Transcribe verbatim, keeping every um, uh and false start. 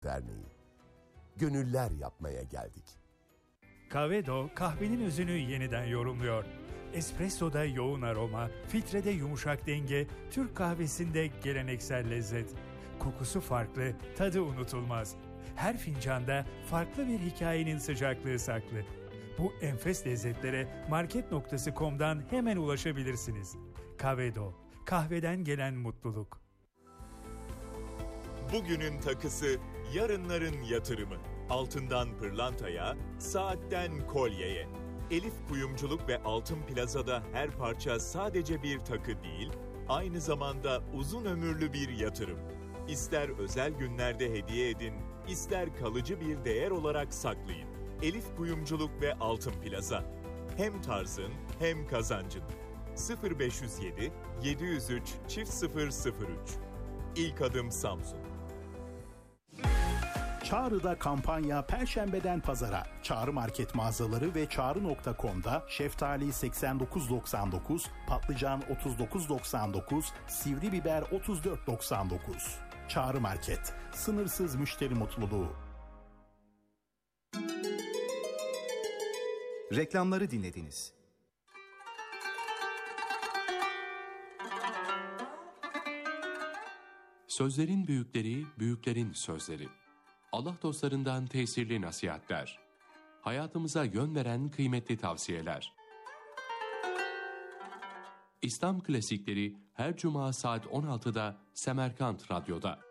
Derneği. Gönüller yapmaya geldik. Kavedo kahvenin özünü yeniden yorumluyor. Espresso'da yoğun aroma, filtrede yumuşak denge, Türk kahvesinde geleneksel lezzet. Kokusu farklı, tadı unutulmaz. Her fincanda farklı bir hikayenin sıcaklığı saklı. Bu enfes lezzetlere market noktası com'dan hemen ulaşabilirsiniz. Kavedo, kahveden gelen mutluluk. Bugünün takısı, yarınların yatırımı. Altından pırlantaya, saatten kolyeye. Elif Kuyumculuk ve Altın Plaza'da her parça sadece bir takı değil, aynı zamanda uzun ömürlü bir yatırım. İster özel günlerde hediye edin, ister kalıcı bir değer olarak saklayın. Elif Kuyumculuk ve Altın Plaza. Hem tarzın hem kazancın. sıfır beş yüz yedi yedi yüz üç çift sıfır sıfır üç. İlk adım Samsun. Çağrı'da kampanya Perşembeden Pazara. Çağrı Market mağazaları ve çağrı nokta com'da şeftali seksen dokuz doksan dokuz, patlıcan otuz dokuz doksan dokuz, sivri biber otuz dört doksan dokuz. Çağrı Market. Sınırsız müşteri mutluluğu. Reklamları dinlediniz. Sözlerin büyükleri, büyüklerin sözleri. Allah dostlarından tesirli nasihatler. Hayatımıza yön veren kıymetli tavsiyeler. İslam klasikleri her cuma saat on altıda Semerkant Radyo'da.